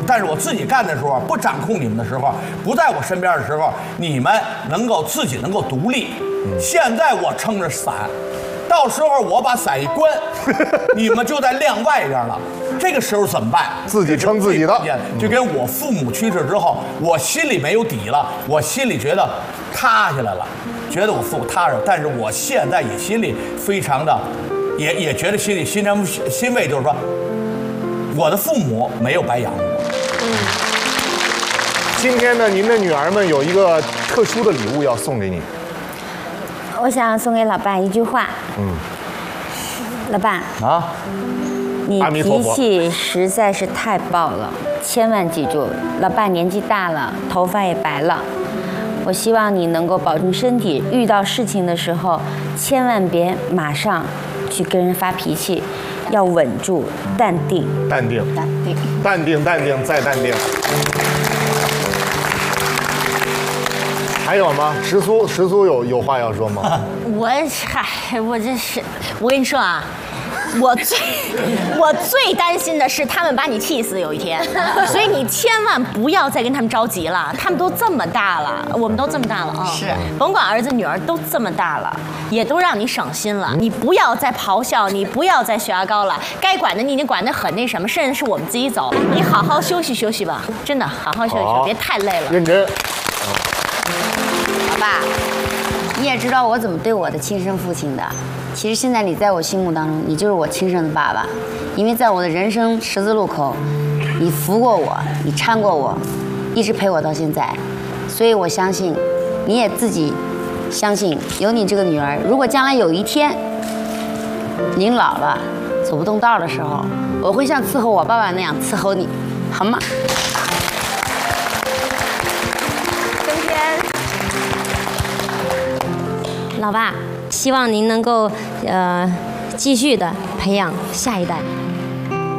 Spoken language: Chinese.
但是我自己干的时候，不掌控你们的时候，不在我身边的时候，你们能够自己能够独立。现在我撑着伞，到时候我把伞一关，你们就在晾外边了。这个时候怎么办？ 自己撑自己的。 就跟我父母去世之后，我心里没有底了，我心里觉得塌下来了，觉得我父母踏实。但是我现在也心里非常的，也觉得心里欣慰，就是说，我的父母没有白养我。 今天呢，您的女儿们有一个特殊的礼物要送给你。 我想送给老爸一句话。老爸啊， 你脾气实在是太暴了，千万记住，老爸年纪大了，头发也白了。我希望你能够保重身体，遇到事情的时候，千万别马上去跟人发脾气，要稳住，淡定， 淡定，淡定，淡定，再淡定。还有吗？石苏有话要说吗？ 我跟你说啊，我最担心的是他们把你气死有一天，所以你千万不要再跟他们着急了。他们都这么大了，我们都这么大了啊，是，甭管儿子女儿都这么大了，也都让你省心了。你不要再咆哮，你不要再血压高了，该管的你已经管得很那什么，甚至是我们自己走。你好好休息休息吧，真的好好休息，别太累了。 认真。 老爸，你也知道我怎么对我的亲生父亲的。其实现在你在我心目当中，你就是我亲生的爸爸，因为在我的人生十字路口，你扶过我，你搀过我，一直陪我到现在。所以我相信，你也自己相信，有你这个女儿，如果将来有一天您老了走不动道的时候，我会像伺候我爸爸那样伺候你，好吗？ 老爸，希望您能够继续的培养下一代。